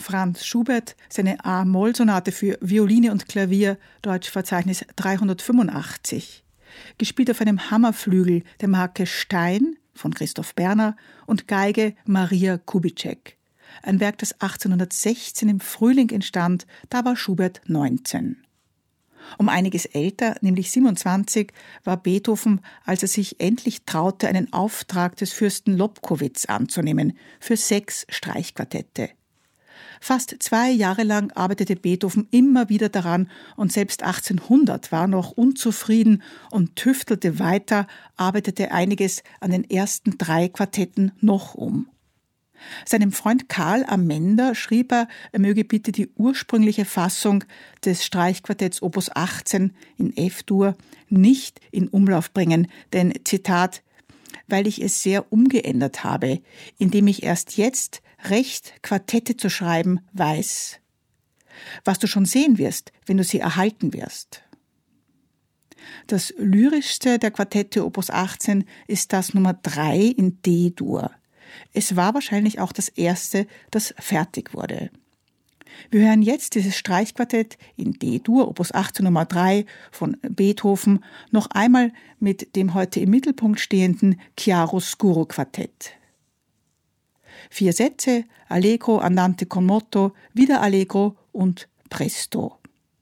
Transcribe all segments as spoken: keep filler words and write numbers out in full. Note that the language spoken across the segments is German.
Franz Schubert, seine A-Moll-Sonate für Violine und Klavier, Deutschverzeichnis dreihundertfünfundachtzig. Gespielt auf einem Hammerflügel der Marke Stein von Christoph Berner und Geige Maria Kubitschek. Ein Werk, das achtzehnhundertsechzehn im Frühling entstand, da war Schubert neunzehn. Um einiges älter, nämlich siebenundzwanzig, war Beethoven, als er sich endlich traute, einen Auftrag des Fürsten Lobkowitz anzunehmen für sechs Streichquartette. Fast zwei Jahre lang arbeitete Beethoven immer wieder daran und selbst achtzehnhundert war noch unzufrieden und tüftelte weiter, arbeitete einiges an den ersten drei Quartetten noch um. Seinem Freund Karl Amender schrieb er, er möge bitte die ursprüngliche Fassung des Streichquartetts Opus achtzehn in F-Dur nicht in Umlauf bringen, denn, Zitat, weil ich es sehr umgeändert habe, indem ich erst jetzt recht Quartette zu schreiben weiß. Was du schon sehen wirst, wenn du sie erhalten wirst. Das lyrischste der Quartette Opus achtzehn ist das Nummer drei in D-Dur. Es war wahrscheinlich auch das erste, das fertig wurde. Wir hören jetzt dieses Streichquartett in D-Dur, Opus achtzehn Nummer drei von Beethoven, noch einmal mit dem heute im Mittelpunkt stehenden Chiaroscuro-Quartett. Vier Sätze, Allegro, Andante con moto, wieder Allegro und Presto.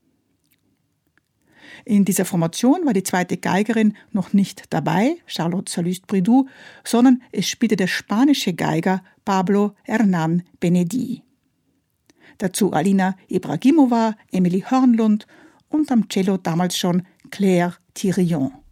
In dieser Formation war die zweite Geigerin noch nicht dabei, Charlotte Salluste-Bridoux, sondern es spielte der spanische Geiger Pablo Hernán Benedí. Dazu Alina Ibragimova, Emily Hörnlund und am Cello damals schon Claire Thirion.